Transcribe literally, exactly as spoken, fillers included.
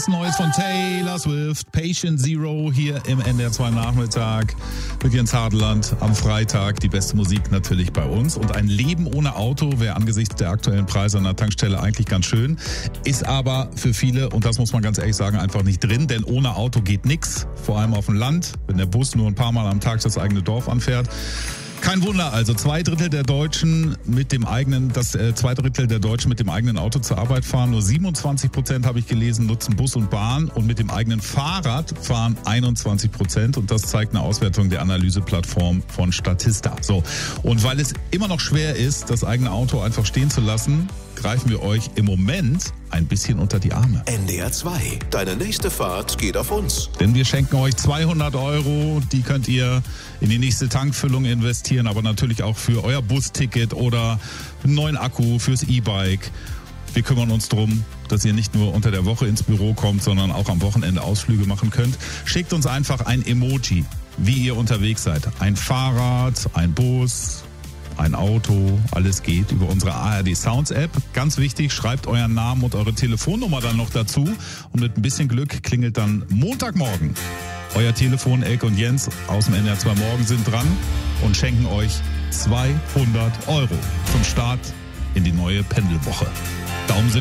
das Neues von Taylor Swift, Patient Zero hier im N D R zwei Nachmittag mit Jens Hardeland am Freitag. Die beste Musik natürlich bei uns und ein Leben ohne Auto wäre angesichts der aktuellen Preise an der Tankstelle eigentlich ganz schön, ist aber für viele, und das muss man ganz ehrlich sagen, einfach nicht drin, denn ohne Auto geht nix, vor allem auf dem Land, wenn der Bus nur ein paar Mal am Tag das eigene Dorf anfährt. Kein Wunder, also zwei Drittel der Deutschen mit dem eigenen, das äh, zwei Drittel der Deutschen mit dem eigenen Auto zur Arbeit fahren. Nur siebenundzwanzig Prozent, habe ich gelesen, nutzen Bus und Bahn und mit dem eigenen Fahrrad fahren einundzwanzig Prozent und das zeigt eine Auswertung der Analyseplattform von Statista. So, und weil es immer noch schwer ist, das eigene Auto einfach stehen zu lassen, greifen wir euch im Moment ein bisschen unter die Arme. N D R zwei, deine nächste Fahrt geht auf uns. Denn wir schenken euch zweihundert Euro, die könnt ihr in die nächste Tankfüllung investieren, aber natürlich auch für euer Busticket oder einen neuen Akku fürs E-Bike. Wir kümmern uns darum, dass ihr nicht nur unter der Woche ins Büro kommt, sondern auch am Wochenende Ausflüge machen könnt. Schickt uns einfach ein Emoji, wie ihr unterwegs seid. Ein Fahrrad, ein Bus, ein Auto, alles geht über unsere A R D Sounds App. Ganz wichtig, schreibt euren Namen und eure Telefonnummer dann noch dazu. Und mit ein bisschen Glück klingelt dann Montagmorgen euer Telefon. Elke und Jens aus dem N D R zwei Morgen sind dran und schenken euch zweihundert Euro zum Start in die neue Pendelwoche. Daumen sind